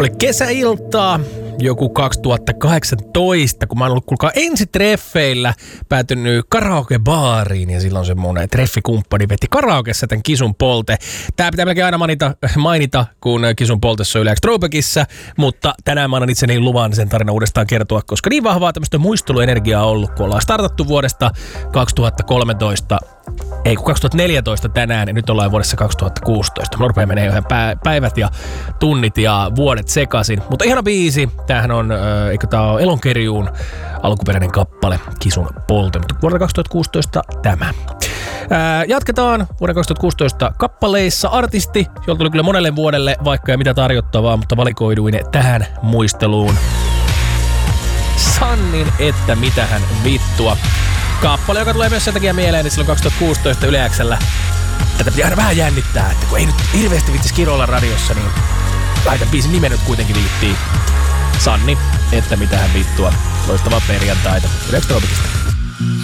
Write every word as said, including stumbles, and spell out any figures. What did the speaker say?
Oli kesäiltaa, joku kaksituhattakahdeksantoista, kun mä oon ollut kuulkaa ensitreffeillä päätynyt karaokebaariin ja silloin semmonen treffikumppani veti karaokessa tämän Kisun Polte. Tää pitää melkein aina mainita, mainita kun Kisun Poltessa on yleensä Throwbackissa, mutta tänään mä annan itseni luvan sen tarina uudestaan kertoa, koska niin vahvaa tämmöistä muisteluenergiaa on ollut, kun ollaan startattu vuodesta kaksituhattakolmetoista. Ei kun kaksituhattaneljätoista tänään ja nyt ollaan vuodessa kaksituhattakuusitoista. Mä rupeaa menee ihan päivät ja tunnit ja vuodet sekaisin. Mutta ihana biisi. Tämähän on, äh, eikö tää ole Elonkerjuun alkuperäinen kappale Kisun Polte. Mutta vuonna kaksituhattakuusitoista tämä. Äh, jatketaan vuoden kaksituhattakuusitoista kappaleissa. Artisti, jolta tuli kyllä monelle vuodelle vaikka ja mitä tarjottavaa, mutta valikoiduin tähän muisteluun. Sannin, että mitähän vittua. Kappale, joka tulee myös sen takia mieleen, niin silloin kaksituhattakuusitoista Yle X:llä tätä piti aina vähän jännittää, että kun ei nyt hirveästi viittis kiroilla radiossa, niin laitan biisin nimen nyt kuitenkin viittiin. Sanni, että mitähän vittua. Loistavaa perjantaita. Yle X Tropicista.